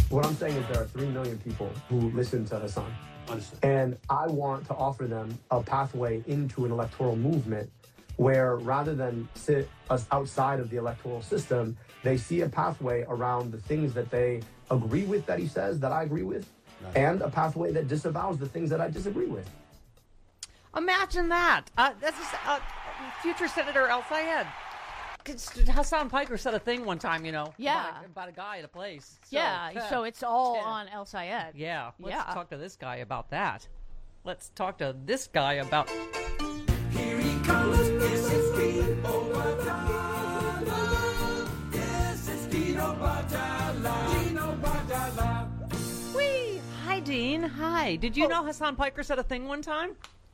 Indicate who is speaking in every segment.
Speaker 1: What I'm saying is there are 3 million people who listen to Hassan.
Speaker 2: Understood.
Speaker 1: And I want to offer them a pathway into an electoral movement where rather than sit us outside of the electoral system, they see a pathway around the things that they agree with that he says that I agree with, and a pathway that disavows the things that I disagree with.
Speaker 3: Imagine that. This is future Senator El Sayed. Hassan Piker said a thing one time, about a guy at a place.
Speaker 4: So it's all on El Sayed.
Speaker 3: Yeah, let's talk to this guy about that. Let's talk to this guy about...
Speaker 5: Here he comes, this is Dino Badala. This is Dino Badala. Dino Badala.
Speaker 3: Whee! Hi, Dean. Hi. Did you know Hassan Piker said a thing one time?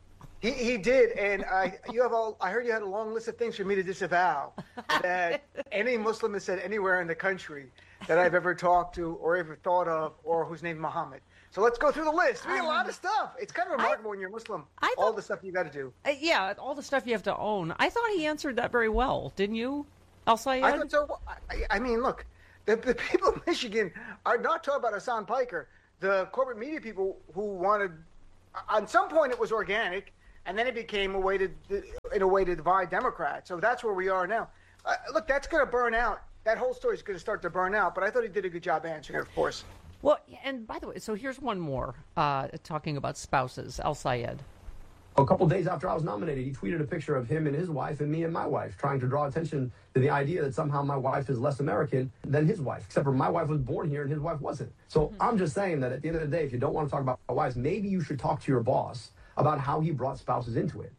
Speaker 6: He did, and I heard you had a long list of things for me to disavow that any Muslim has said anywhere in the country that I've ever talked to or ever thought of or who's named Muhammad. So let's go through the list. We got a lot of stuff. It's kind of remarkable when you're Muslim, all the stuff you got to do.
Speaker 3: All the stuff you have to own. I thought he answered that very well, didn't you, El Sayed?
Speaker 6: I thought so. I mean, look, the people of Michigan are not talking about Hassan Piker. The corporate media people who wanted, on some point it was organic, and then it became a way to divide Democrats. So that's where we are now. Look, that's going to burn out. That whole story is going to start to burn out. But I thought he did a good job answering it, of course.
Speaker 3: Well, and by the way, so here's one more talking about spouses. El Sayed.
Speaker 1: A couple days after I was nominated, he tweeted a picture of him and his wife and me and my wife, trying to draw attention to the idea that somehow my wife is less American than his wife, except for my wife was born here and his wife wasn't. So I'm just saying that at the end of the day, if you don't want to talk about wives, maybe you should talk to your boss about how he brought spouses into it.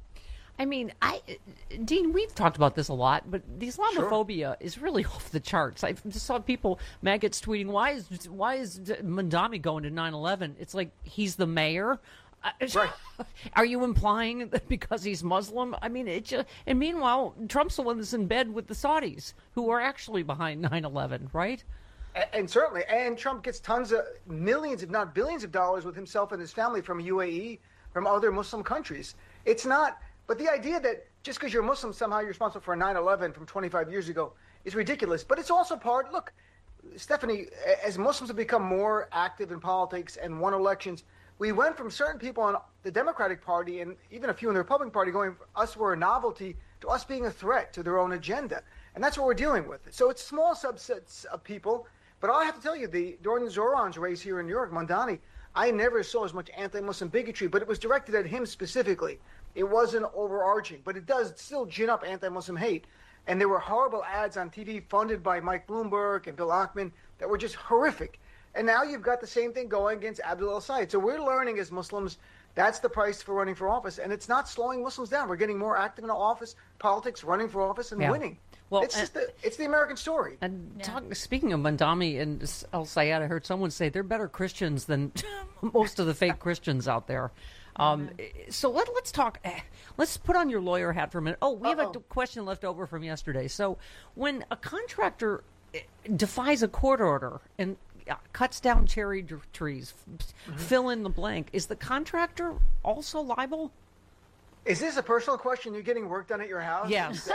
Speaker 3: I mean, Dean, we've talked about this a lot, but the Islamophobia is really off the charts. I just saw people, maggots tweeting, why is Mandami going to 9/11? It's like he's the mayor.
Speaker 6: Right.
Speaker 3: Are you implying that because he's Muslim? I mean, and meanwhile, Trump's the one that's in bed with the Saudis, who are actually behind 9/11, right?
Speaker 6: And certainly, and Trump gets tons of millions, if not billions of dollars with himself and his family from UAE, from other Muslim countries. It's not, but the idea that just because you're Muslim, somehow you're responsible for 9/11 from 25 years ago is ridiculous. But it's also look, Stephanie, as Muslims have become more active in politics and won elections, we went from certain people on the Democratic Party and even a few in the Republican Party going, us were a novelty, to us being a threat to their own agenda. And that's what we're dealing with. So it's small subsets of people. But I have to tell you, during Zoran's race here in New York, Mondani, I never saw as much anti-Muslim bigotry, but it was directed at him specifically. It wasn't overarching, but it does still gin up anti-Muslim hate. And there were horrible ads on TV funded by Mike Bloomberg and Bill Ackman that were just horrific. And now you've got the same thing going against Abdul El-Sayed. So we're learning as Muslims that's the price for running for office. And it's not slowing Muslims down. We're getting more active in office, politics, running for office, and winning. Well, it's the American story.
Speaker 3: And speaking of Mandami and El Sayed, I heard someone say they're better Christians than most of the fake Christians out there. So let's talk. Let's put on your lawyer hat for a minute. Oh, we have a question left over from yesterday. So when a contractor defies a court order and cuts down cherry trees, fill in the blank, is the contractor also liable?
Speaker 6: Is this a personal question? You're getting work done at your house?
Speaker 3: Yes.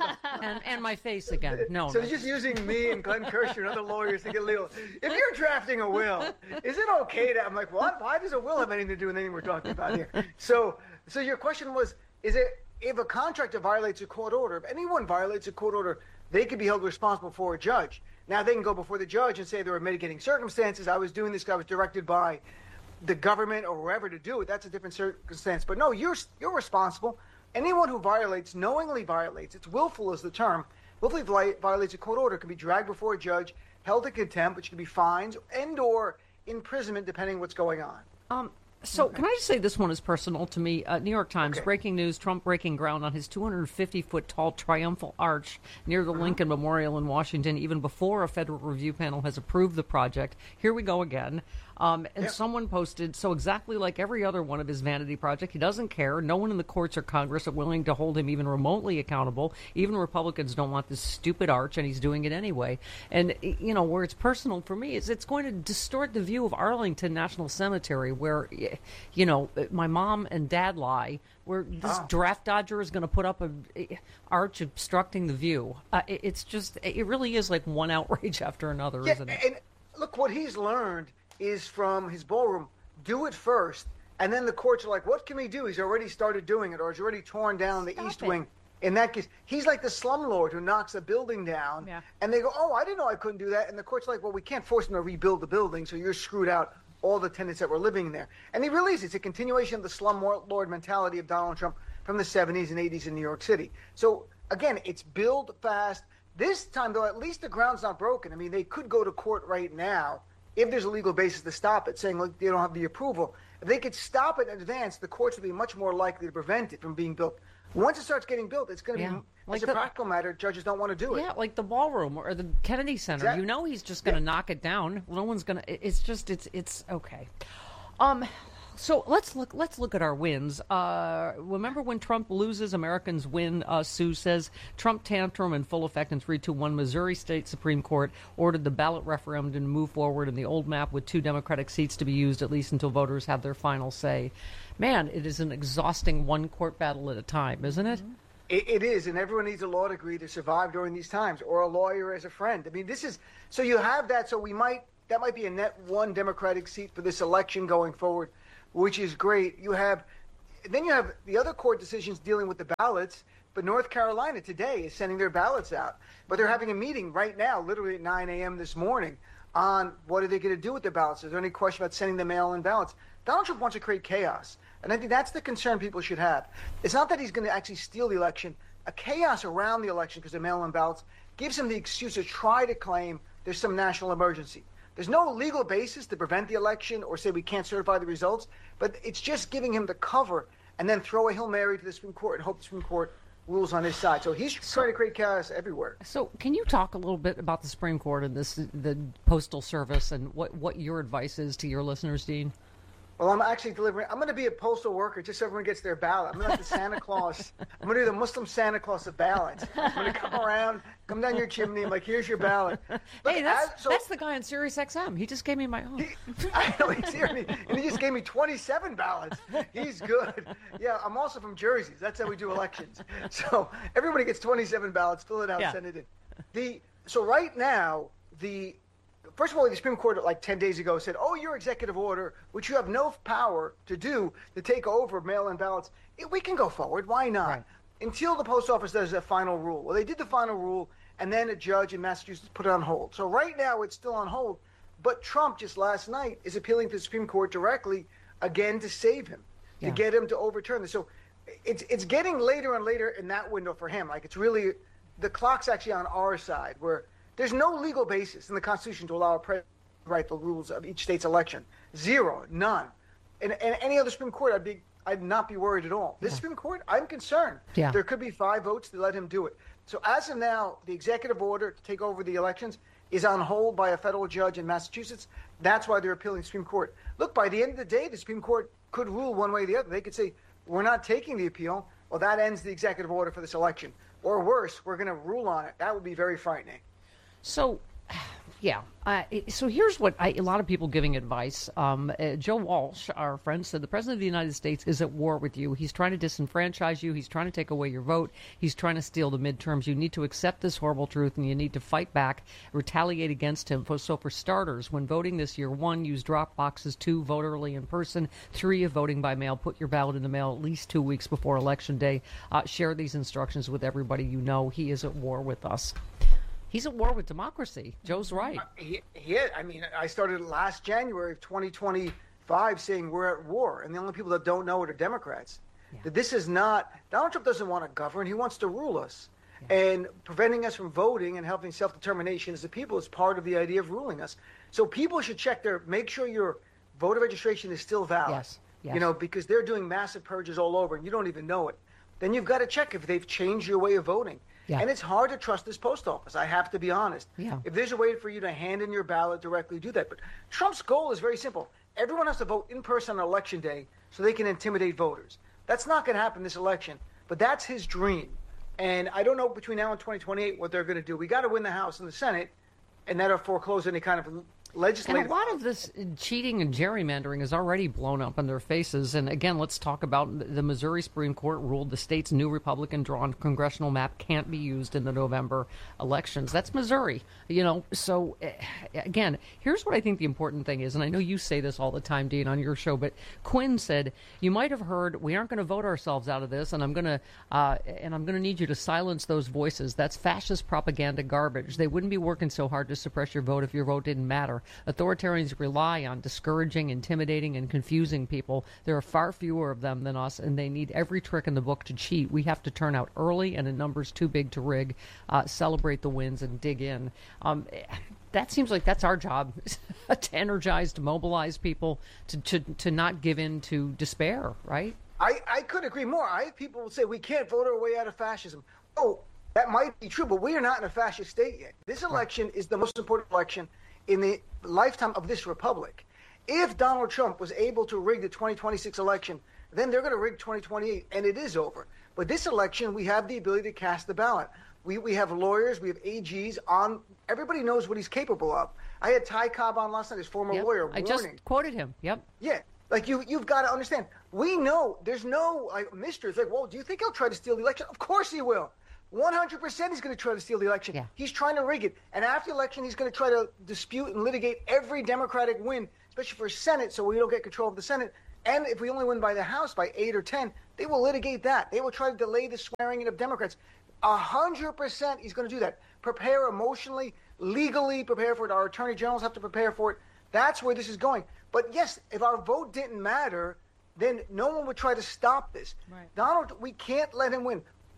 Speaker 3: and my face again. No.
Speaker 6: So you're just using me and Glenn Kirschner and other lawyers to get legal. If you're drafting a will, is it okay to? I'm like, what? Why does a will have anything to do with anything we're talking about here? So your question was, is it if a contractor violates a court order? If anyone violates a court order, they could be held responsible before a judge. Now they can go before the judge and say there were mitigating circumstances. I was doing this. I was directed by the government or whoever to do it. That's a different circumstance. But no, you're responsible. Anyone who knowingly violates, it's willful is the term, willfully violates a court order can be dragged before a judge, held in contempt, which can be fines and or imprisonment depending what's going on.
Speaker 3: So can I just say this one is personal to me? New York Times, breaking news, Trump breaking ground on his 250-foot tall triumphal arch near the Lincoln Memorial in Washington, even before a federal review panel has approved the project. Here we go again. Someone posted, so exactly like every other one of his vanity project, he doesn't care. No one in the courts or Congress are willing to hold him even remotely accountable. Even Republicans don't want this stupid arch, and he's doing it anyway. And, where it's personal for me is it's going to distort the view of Arlington National Cemetery, where, my mom and dad lie, where this draft dodger is going to put up an arch obstructing the view. It really is like one outrage after another, isn't it?
Speaker 6: look, what he's learned is from his ballroom, do it first. And then the courts are like, what can we do? He's already started doing it, or he's already torn down the East Wing. In that case, he's like the slumlord who knocks a building down.
Speaker 4: Yeah.
Speaker 6: And they go, oh, I didn't know I couldn't do that. And the court's like, well, we can't force him to rebuild the building, so you're screwed out all the tenants that were living there. And he really is. It's a continuation of the slumlord mentality of Donald Trump from the 70s and 80s in New York City. So, again, it's build fast. This time, though, at least the ground's not broken. I mean, they could go to court right now if there's a legal basis to stop it, saying, look, they don't have the approval. If they could stop it in advance, the courts would be much more likely to prevent it from being built. Once it starts getting built, it's going to be, as a practical matter, judges don't want to do it.
Speaker 3: Yeah, like the ballroom or the Kennedy Center.
Speaker 6: Exactly.
Speaker 3: You know he's just going to knock it down. No one's going to. It's okay. So let's look at our wins. Remember when Trump loses, Americans win? Sue says Trump tantrum in full effect in 3-2-1. Missouri State Supreme Court ordered the ballot referendum to move forward in the old map with 2 Democratic seats to be used at least until voters have their final say. Man, it is an exhausting one court battle at a time, isn't it? Mm-hmm.
Speaker 6: It is, and everyone needs a law degree to survive during these times, or a lawyer as a friend. I mean, this is so you have that. So that might be a net 1 Democratic seat for this election going forward, which is great. Then you have the other court decisions dealing with the ballots. But North Carolina today is sending their ballots out. But they're having a meeting right now, literally at 9 a.m. this morning, on what are they going to do with the ballots. Is there any question about sending the mail-in ballots? Donald Trump wants to create chaos. And I think that's the concern people should have. It's not that he's going to actually steal the election. A chaos around the election because of mail-in ballots gives him the excuse to try to claim there's some national emergency. There's no legal basis to prevent the election or say we can't certify the results, but it's just giving him the cover and then throw a Hail Mary to the Supreme Court and hope the Supreme Court rules on his side. So he's trying to create chaos everywhere.
Speaker 3: So can you talk a little bit about the Supreme Court and the Postal Service and what your advice is to your listeners, Dean?
Speaker 6: Well, I'm actually delivering. I'm going to be a postal worker just so everyone gets their ballot. I'm going to like the Santa Claus. I'm going to do the Muslim Santa Claus of ballots. I'm going to come around, come down your chimney. I'm like, here's your ballot. Look,
Speaker 3: hey, that's the guy on Sirius XM. He just gave me my own.
Speaker 6: I know, he's here, and he just gave me 27 ballots. He's good. Yeah, I'm also from Jersey. That's how we do elections. So everybody gets 27 ballots. Fill it out, send it in. So right now, first of all, the Supreme Court, like 10 days ago, said, oh, your executive order, which you have no power to do, to take over mail-in ballots, we can go forward. Why not? Right. Until the post office does a final rule. Well, they did the final rule, and then a judge in Massachusetts put it on hold. So right now, it's still on hold. But Trump, just last night, is appealing to the Supreme Court directly, again, to save him, to get him to overturn this. So it's getting later and later in that window for him. Like, it's really, the clock's actually on our side, where there's no legal basis in the Constitution to allow a president to write the rules of each state's election. Zero, none. And any other Supreme Court, I'd not be worried at all. This Supreme Court, I'm concerned.
Speaker 3: Yeah.
Speaker 6: There could be 5 votes to let him do it. So as of now, the executive order to take over the elections is on hold by a federal judge in Massachusetts. That's why they're appealing to the Supreme Court. Look, by the end of the day, the Supreme Court could rule one way or the other. They could say, we're not taking the appeal. Well, that ends the executive order for this election. Or worse, we're going to rule on it. That would be very frightening.
Speaker 3: So, so here's what a lot of people giving advice. Joe Walsh, our friend, said the President of the United States is at war with you. He's trying to disenfranchise you. He's trying to take away your vote. He's trying to steal the midterms. You need to accept this horrible truth, and you need to fight back, retaliate against him. So for starters, when voting this year, 1, use drop boxes. 2, vote early in person. 3, if voting by mail, put your ballot in the mail at least 2 weeks before Election Day. Share these instructions with everybody you know. He is at war with us. He's at war with democracy. Joe's right.
Speaker 6: I mean, I started last January of 2025 saying we're at war, and the only people that don't know it are Democrats. Yeah. That this is not – Donald Trump doesn't want to govern. He wants to rule us. Yeah. And preventing us from voting and helping self-determination as the people is part of the idea of ruling us. So people should make sure your voter registration is still valid.
Speaker 3: Yes.
Speaker 6: You know, because they're doing massive purges all over, and you don't even know it. Then you've got to check if they've changed your way of voting. Yeah. And it's hard to trust this post office. I have to be honest.
Speaker 3: Yeah.
Speaker 6: If there's a way for you to hand in your ballot directly, do that. But Trump's goal is very simple. Everyone has to vote in person on Election Day so they can intimidate voters. That's not going to happen this election, but that's his dream. And I don't know between now and 2028 what they're going to do. We got to win the House and the Senate, and that'll foreclose any kind of legislative.
Speaker 3: And a lot of this cheating and gerrymandering is already blown up in their faces. And again, let's talk about the Missouri Supreme Court ruled the state's new Republican-drawn congressional map can't be used in the November elections. That's Missouri, So, again, here's what I think the important thing is. And I know you say this all the time, Dean, on your show, but Quinn said, you might have heard, we aren't going to vote ourselves out of this, and I'm going to need you to silence those voices. That's fascist propaganda garbage. They wouldn't be working so hard to suppress your vote if your vote didn't matter. Authoritarians rely on discouraging, intimidating, and confusing people. There are far fewer of them than us, and they need every trick in the book to cheat. We have to turn out early and in numbers too big to rig, celebrate the wins, and dig in. That seems like that's our job, to energize, to mobilize people, to not give in to despair, right?
Speaker 6: I could agree more. I have people who say we can't vote our way out of fascism. Oh, that might be true, but we are not in a fascist state yet. This election is the most important election in the lifetime of this republic. If Donald Trump was able to rig the 2026 election, then they're going to rig 2028, and it is over. But this election, we have the ability to cast the ballot. We have lawyers, we have AGs on. Everybody knows what he's capable of. I had Ty Cobb on last night, his former lawyer.
Speaker 3: I just quoted him. Yep.
Speaker 6: Yeah. Like, you've got to understand. We know there's no mystery. Like, well, do you think he'll try to steal the election? Of course he will. 100% he's going to try to steal the election.
Speaker 3: Yeah.
Speaker 6: He's trying to rig it. And after the election, he's going to try to dispute and litigate every Democratic win, especially for Senate, so we don't get control of the Senate. And if we only win by the House by 8 or 10, they will litigate that. They will try to delay the swearing in of Democrats. 100% he's going to do that. Prepare emotionally, legally, prepare for it. Our attorney generals have to prepare for it. That's where this is going. But yes, if our vote didn't matter, then no one would try to stop this.
Speaker 4: Right.
Speaker 6: Donald, we can't let him win.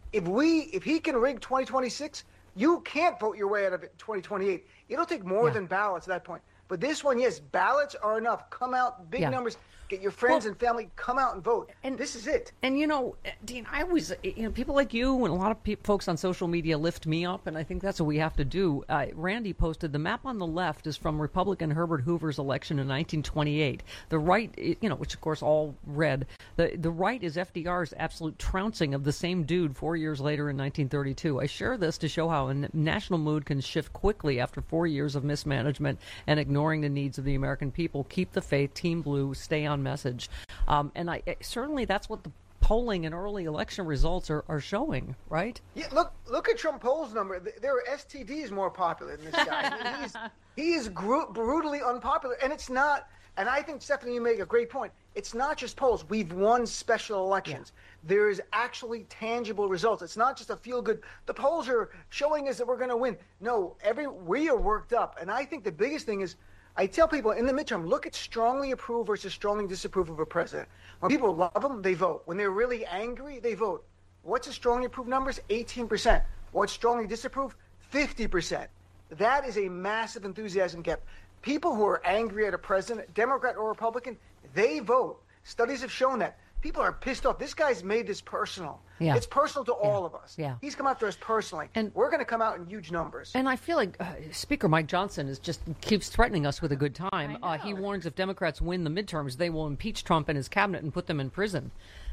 Speaker 6: If he can rig 2026, you can't vote your way out of it in 2028. It'll take more than ballots at that point. But this one, yes, ballots are enough. Come out, big numbers. Get your friends and family, come out and vote. And this is it.
Speaker 3: And, Dean, I always, people like you and a lot of folks on social media lift me up, and I think that's what we have to do. Randy posted, the map on the left is from Republican Herbert Hoover's election in 1928. The right, which of course all red. The right is FDR's absolute trouncing of the same dude 4 years later in 1932. I share this to show how a national mood can shift quickly after 4 years of mismanagement and ignoring the needs of the American people. Keep the faith, Team Blue, stay on message. And certainly that's what the polling and early election results are showing, right?
Speaker 6: Yeah, look at Trump polls number. There are STDs more popular than this guy. he is brutally unpopular, and it's not. And I think, Stephanie, you make a great point. It's not just polls. We've won special elections. Yeah. There is actually tangible results. It's not just a feel-good. The polls are showing us that we're going to win. No, we are worked up. And I think the biggest thing is, I tell people in the midterm, look at strongly approve versus strongly disapprove of a president. When people love him, they vote. When they're really angry, they vote. What's the strongly approve numbers? 18%. What's strongly disapprove? 50%. That is a massive enthusiasm gap. People who are angry at a president, Democrat or Republican, they vote. Studies have shown that. People are pissed off. This guy's made this personal. Yeah. It's personal to all of us.
Speaker 3: Yeah.
Speaker 6: He's come after us personally. And we're going to come out in huge numbers.
Speaker 3: And I feel like Speaker Mike Johnson keeps threatening us with a good time. He warns if Democrats win the midterms, they will impeach Trump and his cabinet and put them in prison.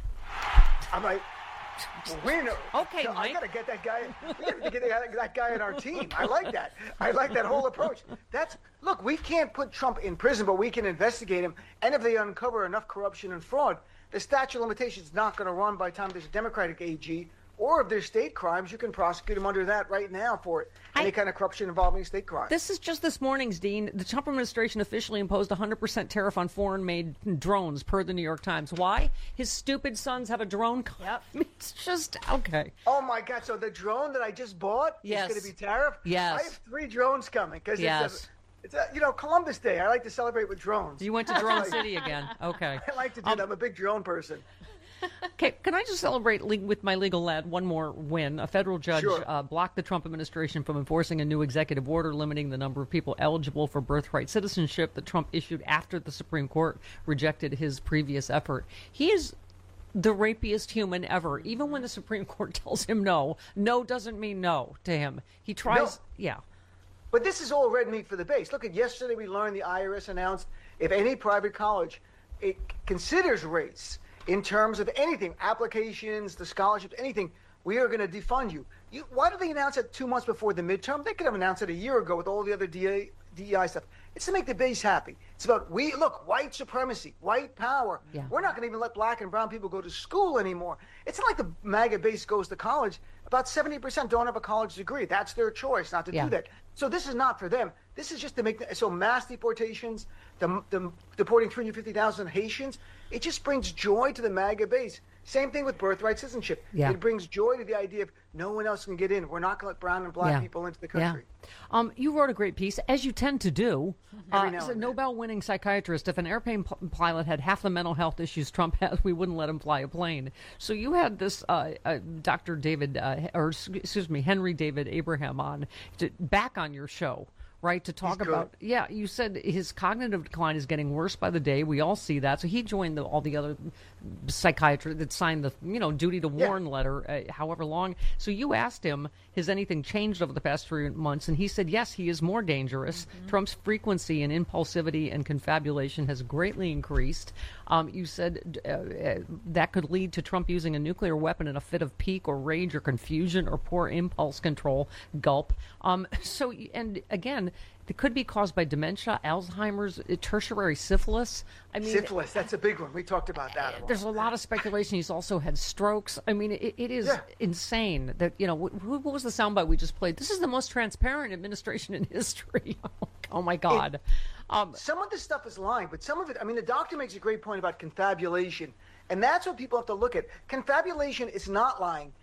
Speaker 6: I'm like,
Speaker 3: okay, Mike.
Speaker 6: I got to get that guy. We got to get that guy in our team. I like that. I like that whole approach. Look, we can't put Trump in prison, but we can investigate him. And if they uncover enough corruption and fraud, the statute of limitations is not going to run by the time there's a Democratic AG. Or if there's state crimes, you can prosecute him under that right now for it. Any kind of corruption involving state crimes.
Speaker 3: This is just this morning's, Dean. The Trump administration officially imposed a 100% tariff on foreign-made drones, per the New York Times. Why? His stupid sons have a drone.
Speaker 4: Yep.
Speaker 3: It's just, okay.
Speaker 6: Oh, my God. So the drone that I just bought is going to be tariff?
Speaker 3: Yes.
Speaker 6: I have 3 drones coming. Because it's Columbus Day. I like to celebrate with drones.
Speaker 3: You went to Drone City again. Okay.
Speaker 6: I like to do that. I'm a big drone person.
Speaker 3: Okay, can I just celebrate with my legal lad one more win? A federal judge blocked the Trump administration from enforcing a new executive order limiting the number of people eligible for birthright citizenship that Trump issued after the Supreme Court rejected his previous effort. He is the rapiest human ever. Even when the Supreme Court tells him no doesn't mean no to him. He tries,
Speaker 6: But this is all red meat for the base. Look, yesterday we learned the IRS announced if any private college it considers race in terms of anything, applications, the scholarships, anything, we are going to defund you. Why did they announce it 2 months before the midterm? They could have announced it a year ago with all the other DEI stuff. It's to make the base happy. It's about white supremacy, white power.
Speaker 3: Yeah.
Speaker 6: We're not going to even let black and brown people go to school anymore. It's not like the MAGA base goes to college. About 70% don't have a college degree. That's their choice not to do that. So this is not for them. This is just to make mass deportations, the deporting 350,000 Haitians. It just brings joy to the MAGA base. Same thing with birthright citizenship.
Speaker 3: Yeah.
Speaker 6: It brings joy to the idea of no one else can get in. We're not going to let brown and black people into the country.
Speaker 3: Yeah. You wrote a great piece, as you tend to do.
Speaker 6: As
Speaker 3: a Nobel-winning psychiatrist, if an airplane pilot had half the mental health issues Trump has, we wouldn't let him fly a plane. So you had this Dr. David, Henry David Abraham on back on your show. Right, to talk about, you said his cognitive decline is getting worse by the day. We all see that. So he joined all the other psychiatrists that signed the, duty to warn letter, however long. So you asked him, has anything changed over the past 3 months? And he said, yes, he is more dangerous. Mm-hmm. Trump's frequency in impulsivity and confabulation has greatly increased. You said that could lead to Trump using a nuclear weapon in a fit of pique or rage or confusion or poor impulse control. Gulp. And again, it could be caused by dementia, Alzheimer's, tertiary syphilis.
Speaker 6: Syphilis, that's a big one. We talked about that.
Speaker 3: There's a lot of speculation. He's also had strokes. I mean, it is insane that, what was the soundbite we just played? This is the most transparent administration in history. Oh, my God.
Speaker 6: Some of this stuff is lying, but some of it, the doctor makes a great point about confabulation. And that's what people have to look at. Confabulation is not lying.